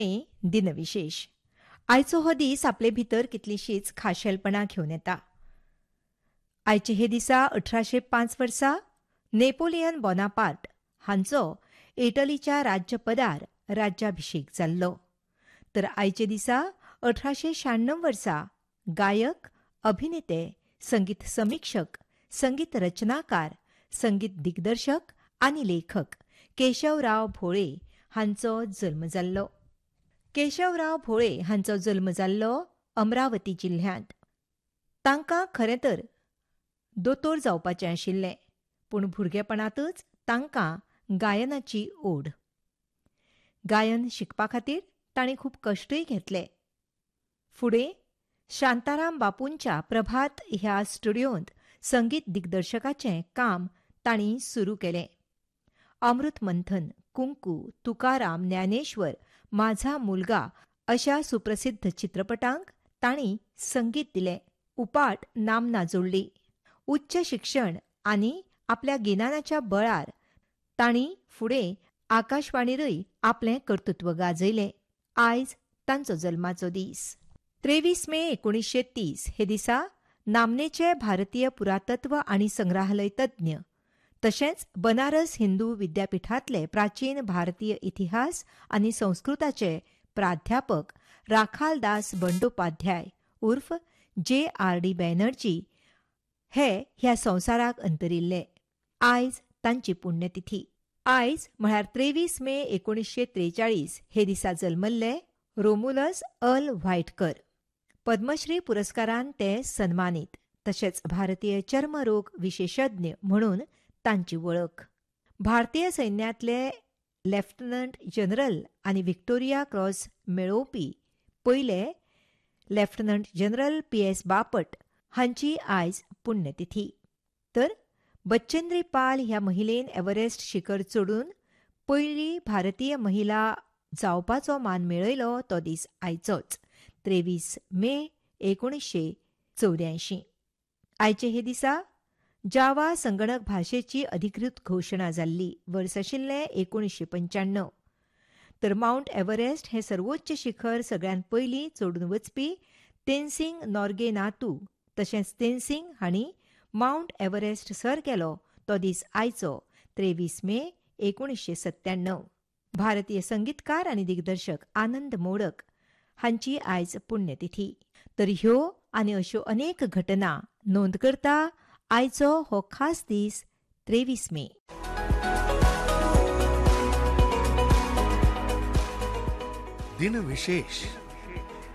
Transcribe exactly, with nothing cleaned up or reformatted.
दिनविशेष. आयचो हो दीस आपले भितर कितलीशीच खाशेलपणां घेवन येता. आयचे हे दिसा अठराशे पांच वर्सा नेपोलियन बोनापार्ट हांचो इटलीच्या राज्यपदार राज्याभिषेक जाल्लो. तर आयचे दिसा अठराशे शहाण्णव वर्सा गायक, अभिनेते, संगीत समीक्षक, संगीत रचनाकार, संगीत दिग्दर्शक आनी लेखक केशवराव भोळे हांचो जल्म जाल्लो. केशवराव भोळे हांचो जल्म जाल्लो अमरावती जिल्ह्यांत. तांकां खरें तर दोतोर जावपाचें आशिल्लें, पूण भुरगेपणांतच तांकां गायनाची ओड. गायन शिकपा खातीर तांणी खूब कश्टय घेतले. फुडें शांताराम बापूंच्या प्रभात ह्या स्टुडियोंत संगीत दिग्दर्शकाचें काम तांणी सुरू केलें. अमृत मंथन, कुंकू, तुकाराम, ज्ञानेश्वर, माझा मुलगा अशा सुप्रसिद्ध चित्रपटांक तांणी संगीत दिलें. उपाट नामना जोडली. उच्च शिक्षण आनी आपल्या गिन्यानाच्या बळार तांणी फुडें आकाशवाणीरय आपलें कर्तृत्व गाजयलें. आयज तांचो जल्माचो दीस. तेवीस मे एकुणीशे तीस हे दिसा नामनेचे भारतीय पुरातत्व आनी संग्रहालय तज्ञ तशेंच बनारस हिंदू विद्यापीठांतले प्राचीन भारतीय इतिहास आनी संस्कृताचे प्राध्यापक राखालदास बंडोपाध्याय उर्फ जे आर डी बॅनर्जी हे ह्या संवसाराक अंतरिल्ले. आयज तांची पुण्यतिथी. आयज म्हळ्यार तेवीस मे एकुणीशे त्रेचाळीस हे दिसा जल्मल्ले रोमुलस अल व्हायटकर. पद्मश्री पुरस्कारान ते सन्मानीत. तशेंच भारतीय चर्मरोग विशेषज्ञ म्हणून तांची वळख. भारतीय सैन्यांतले लेफ्टनंट जनरल आनी व्हिक्टोरिया क्रॉस मेळोवपी पयले lieutenant general P S Bapat हांची आयज पुण्यतिथी. तर बचेंद्री पाल ह्या महिलेन एव्हरेस्ट शिखर चडून पयली भारतीय महिला जावपाचो मान मेळयलो तो दीस आयचोच, तेवीस मे एकुणीशे चौद्यांयशीं. आयचे हे दिसा जावा संगणक भाशेची अधिकृत घोशणा जाल्ली. वर्स आशिल्लें एकुणीशे पंच्याण्णव. तर माउंट एव्हरेस्ट हें सर्वोच्च शिखर सगळ्यांत पयलीं चडून वचपी तेन्सिंग नोर्गे नातू तशेंच तेन्सिंग हांणी माउंट एव्हरेस्ट सर केलो तो दीस आयचो, तेवीस मे एकुणीशे सत्त्याण्णव. भारतीय संगीतकार आनी दिग्दर्शक आनंद मोडक हांची आयज पुण्यतिथी. तर ह्यो आनी अश्यो अनेक घटना नोंद करता आयचो हो खास दीस तेवीस मे. दिनविशेष.